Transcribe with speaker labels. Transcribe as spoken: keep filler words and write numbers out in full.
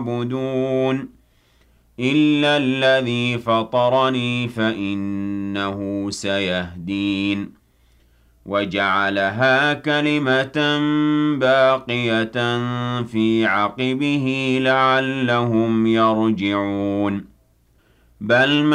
Speaker 1: يعبدون إلا الذي فطرني فإنه سيهدين وجعلها كلمة باقية في عقبه لعلهم يرجعون بل